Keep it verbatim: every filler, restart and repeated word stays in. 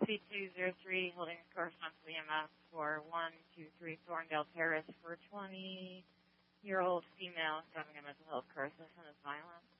C two zero three, holding correspondence with E M S for one two three Thorndale Terrace for a twenty-year-old female having a mental health crisis and is violent.